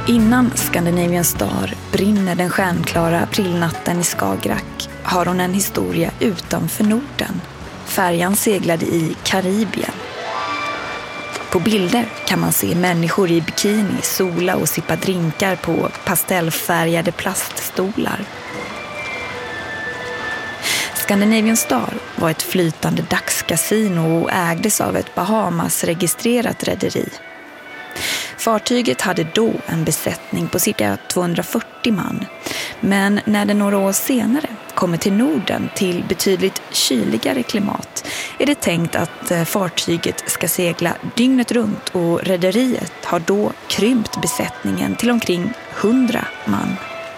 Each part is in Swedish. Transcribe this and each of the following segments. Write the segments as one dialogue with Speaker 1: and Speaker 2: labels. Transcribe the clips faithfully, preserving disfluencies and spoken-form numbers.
Speaker 1: Innan Scandinavian Star brinner den stjärnklara aprilnatten i Skagerrak har hon en historia utanför Norden. Färjan seglade i Karibien. På bilder kan man se människor i bikini sola och sippa drinkar på pastellfärgade plaststolar. Scandinavian Star var ett flytande dagskasino och ägdes av ett Bahamas-registrerat rederi. Fartyget hade då en besättning på cirka tvåhundrafyrtio man, men när det några år senare kommer till Norden till betydligt kyligare klimat är det tänkt att fartyget ska segla dygnet runt och rederiet har då krympt besättningen till omkring hundra man.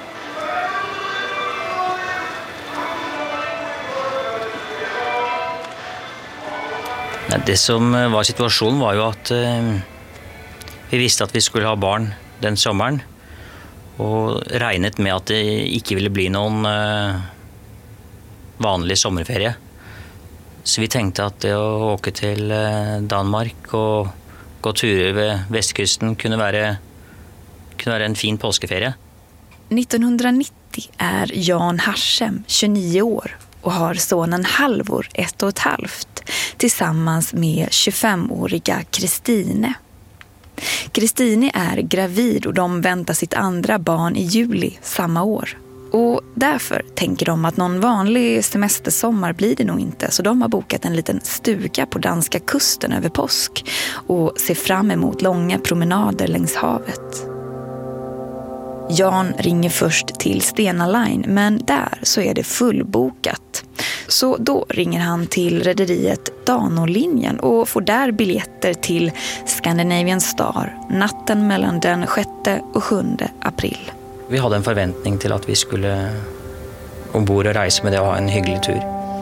Speaker 2: Det som var situationen var ju att eh, vi visste att vi skulle ha barn den sommaren och regnet med att det inte ville bli någon eh, vanlig sommerferie. Så vi tänkte att det att åka till eh, Danmark och gå turer vid västkusten kunde vara, kunde vara en fin påskeferie.
Speaker 1: nittonhundranittio är Jan Harsem tjugonio år och har sonen Halvor ett och ett halvt tillsammans med tjugofemåriga Kristine. Kristine är gravid och de väntar sitt andra barn i juli samma år. Och därför tänker de att någon vanlig semestersommar blir det nog inte, så de har bokat en liten stuga på danska kusten över påsk och ser fram emot långa promenader längs havet. Jan ringer först till Stena Line, men där så är det fullbokat. Så då ringer han till rederiet Danolinjen och får där biljetter till Scandinavian Star natten mellan den sjätte och sjunde april.
Speaker 2: Vi hade en förväntning till att vi skulle ombord och resa med det och ha en hygglig tur.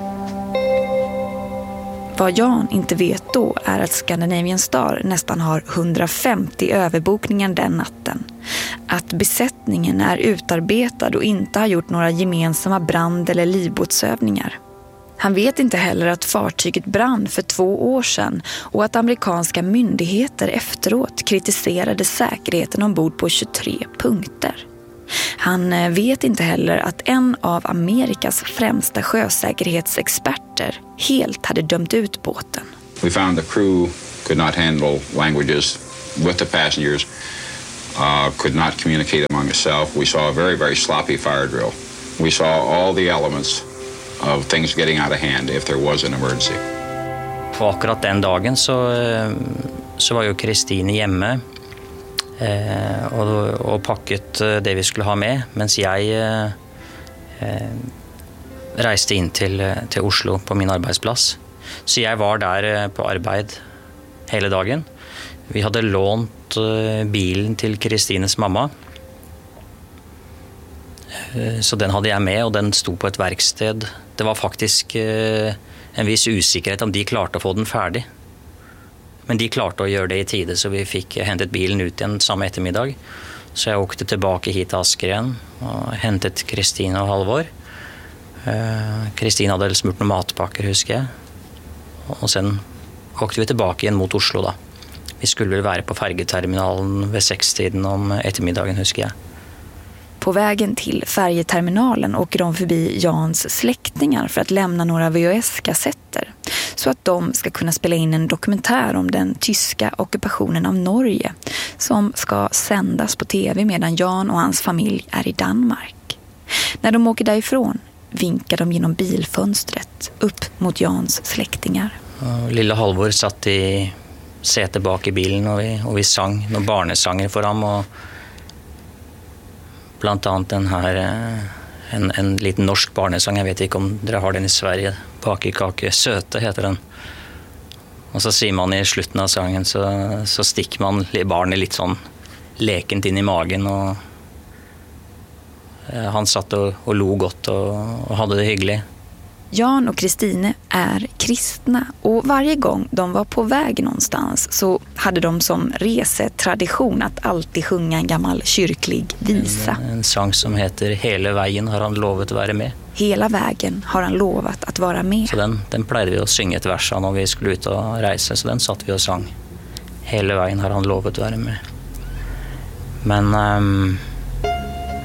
Speaker 1: Vad Jan inte vet då är att Scandinavian Star nästan har hundrafemtio överbokningar den natten. Att besättningen är utarbetad och inte har gjort några gemensamma brand- eller livbåtsövningar. Han vet inte heller att fartyget brann för två år sedan och att amerikanska myndigheter efteråt kritiserade säkerheten ombord på tjugotre punkter. Han vet inte heller att en av Amerikas främsta sjösäkerhetsexperter helt hade dömt ut båten.
Speaker 3: We found the crew could not handle languages with the passengers, uh, could not communicate among itself. We saw a very, very sloppy fire drill. We saw all the elements of things getting out of hand if there was an emergency.
Speaker 2: På akkurat den dagen så, så var ju Kristine hemma eh, och, och packat det vi skulle ha med, mens jag eh, reste in till, till Oslo på min arbetsplats. Så jag var där på arbete hela dagen. Vi hade lånt bilen till Kristines mamma. Så den hade jag med och den stod på ett verksted. Det var faktiskt en viss usikkerhet om de klarade att få den färdig. Men de klarade att göra det i tid, så vi fick hämtat bilen ut igen samma eftermiddag. Så jag åkte tillbaka hit till Asker igen och hämtat Kristine och Halvor. Kristine hade smurt några matpacker, husker jag. Och sen åkte vi tillbaka igen mot Oslo då. Vi skulle väl vara på färjeterminalen vid sextiden om eftermiddagen, husker jag.
Speaker 1: På vägen till färjeterminalen åker de förbi Jans släktingar för att lämna några V H S-kassetter så att de ska kunna spela in en dokumentär om den tyska ockupationen av Norge som ska sändas på tv medan Jan och hans familj är i Danmark. När de åker därifrån vinkar de genom bilfönstret upp mot Jans släktingar.
Speaker 2: Lilla Halvor satt i sätet bak i bilen och vi, och vi sang några barnesanger för ham och bland annat den här en, en liten norsk barnesång, jag vet inte om dere har den i Sverige, Bakekake Söte heter den. Och så säger man i slutet av sången så, så sticker man barnet lite sån lekent in i magen och eh, han satt och, och log gott och, och hade det hyggligt.
Speaker 1: Jan och Kristine är kristna och varje gång de var på väg någonstans så hade de som resetradition att alltid sjunga en gammal kyrklig visa.
Speaker 2: En, en sång som heter Hela vägen har han lovat att vara med.
Speaker 1: Hela vägen har han lovat att vara med.
Speaker 2: Så den, den plejde vi att synge ett vers när vi skulle ut och resa, så den satt vi och sang. Hela vägen har han lovat att vara med. Men um,